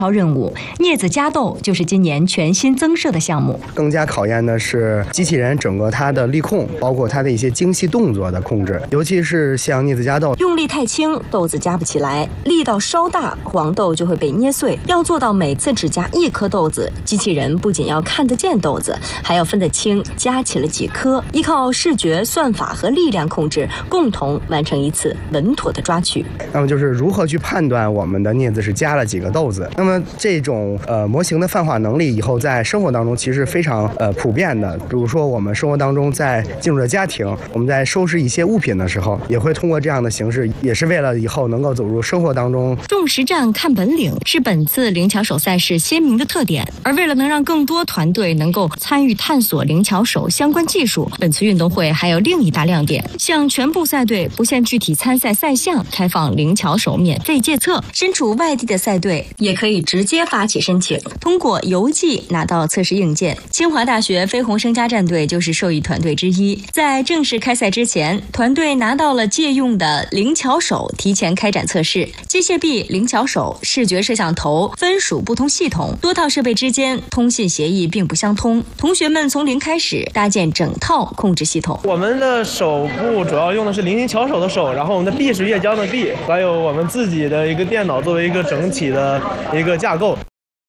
任务，镊子夹豆就是今年全新增设的项目。 更加考验的是机器人整个它的力控，包括它的一些精细动作的控制，尤其是像镊子夹豆， 用力太轻，豆子夹不起来；力道稍大，黄豆就会被捏碎。要做到每次只夹1颗豆子，机器人不仅要看得见豆子，还要分得清夹起了几颗，依靠视觉、算法和力量控制，共同完成一次稳妥的抓取。 那么就是如何去判断我们的镊子是夹了几个豆子？那么这种模型的泛化能力以后在生活当中其实非常普遍的。比如说我们生活当中在进入了家庭，我们在收拾一些物品的时候，也会通过这样的形式，也是为了以后能够走入生活当中。 重实战看本领是本次灵巧手赛事鲜明的特点。而为了能让更多团队能够参与探索灵巧手相关技术，本次运动会还有另一大亮点，向全部赛队不限具体参赛赛项开放灵巧手免费借测。身处外地的赛队也可以直接发起申请，通过邮寄拿到测试硬件。清华大学飞鸿生家战队就是受益团队之一。在正式开赛之前，团队拿到了借用的灵巧手，提前开展测试。机械臂、灵巧手、视觉摄像头分属不同系统，多套设备之间通信协议并不相通。同学们从零开始搭建整套控制系统。 我们的手部主要用的是灵巧手的手，然后我们的臂是越浆的臂，还有我们自己的一个电脑作为一个整体的一个架构。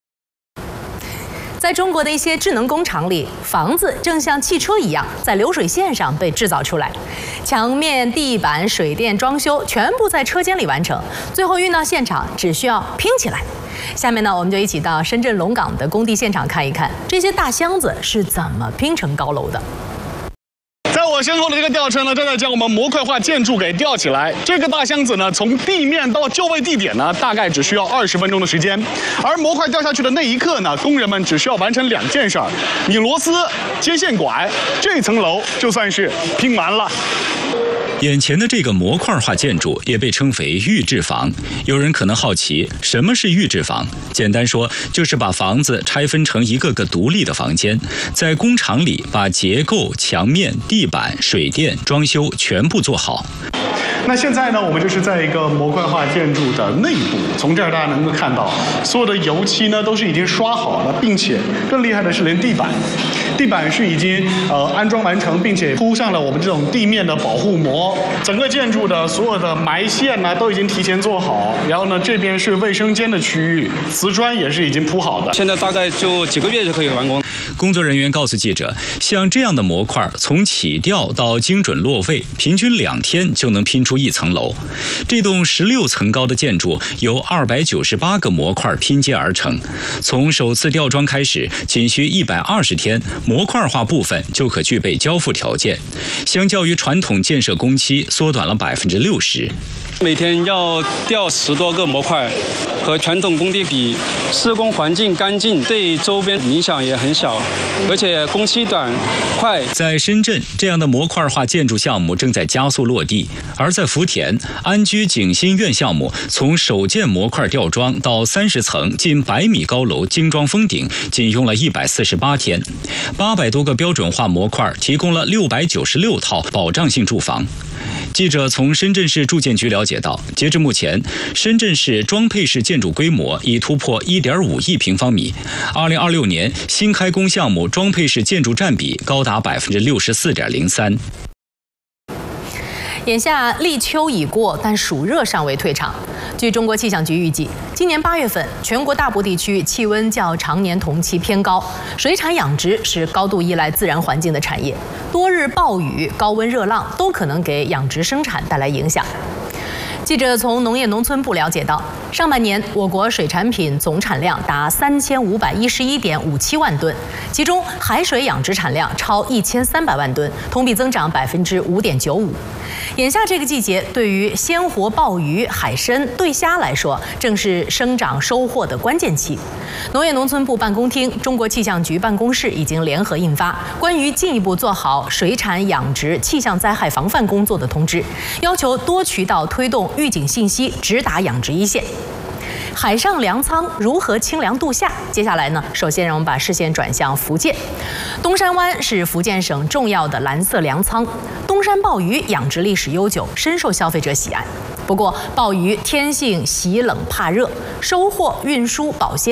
在中国的一些智能工厂里，房子正像汽车一样，在流水线上被制造出来，墙面、地板、水电、装修全部在车间里完成，最后运到现场只需要拼起来。下面呢，我们就一起到深圳龙岗的工地现场看一看，这些大箱子是怎么拼成高楼的。 在我身后的这个吊车呢，正在将我们模块化建筑给吊起来。这个大箱子呢，从地面到就位地点呢，大概只需要20分钟的时间。而模块掉下去的那一刻呢，工人们只需要完成2件事儿：拧螺丝、接线管，这层楼就算是拼完了。 眼前的这个模块化建筑也被称为预制房。有人可能好奇，什么是预制房？简单说，就是把房子拆分成一个个独立的房间，在工厂里把结构、墙面、地板、水电、装修全部做好。 那现在呢，我们就是在一个模块化建筑的内部，从这儿大家能够看到，所有的油漆呢都是已经刷好了，并且更厉害的是连地板是已经安装完成，并且铺上了我们这种地面的保护膜。整个建筑的所有的埋线呢都已经提前做好，然后呢这边是卫生间的区域，瓷砖也是已经铺好的。 现在大概就几个月就可以完工。 工作人员告诉记者，像这样的模块从起吊到精准落位，平均2天就能拼出1层楼。这栋16层高的建筑由298个模块拼接而成，从首次吊装开始，仅需120天，模块化部分就可具备交付条件，相较于传统建设工期缩短了60%。 每天要吊10多个模块，和传统工地比，施工环境干净，对周边影响也很小，而且工期短快。 在深圳，这样的模块化建筑项目正在加速落地，而在福田，安居景新苑项目从首件模块吊装到30层近100米高楼精装封顶，仅用了148天，800多个标准化模块提供了696套保障性住房。记者从深圳市住建局了解到，截至目前，深圳市装配式建筑规模已突破1.5亿平方米。2026年新开工项目装配式建筑占比高达64.03%。 眼下立秋已过，但暑热尚未退场。据中国气象局预计，今年8月份全国大部地区气温较常年同期偏高，水产养殖是高度依赖自然环境的产业，多日暴雨、高温热浪都可能给养殖生产带来影响。记者从农业农村部了解到，上半年我国水产品总产量达3511.57万吨，其中海水养殖产量超1300万吨，同比增长5.95%。眼下这个季节，对于鲜活鲍鱼、海参、对虾来说，正是生长收获的关键期。农业农村部办公厅、中国气象局办公室已经联合印发关于进一步做好水产养殖气象灾害防范工作的通知，要求多渠道推动预警信息直达养殖一线。海上粮仓如何清凉度夏？接下来呢，首先让我们把视线转向福建。东山湾是福建省重要的蓝色粮仓，东山鲍鱼养殖历史悠久，深受消费者喜爱。不不过，鲍鱼天性喜冷怕热，收货、运输、保鲜